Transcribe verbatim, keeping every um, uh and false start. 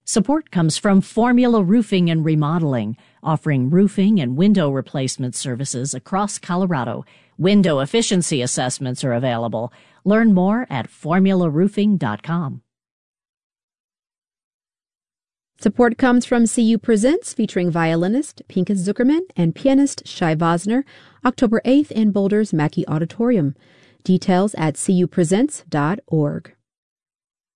Support comes from Formula Roofing and Remodeling, offering roofing and window replacement services across Colorado. Window efficiency assessments are available. Learn more at formula roofing dot com. Support comes from C U Presents, featuring violinist Pinchas Zuckerman and pianist Shai Vosner, October eighth in Boulder's Mackey Auditorium. Details at c u presents dot org.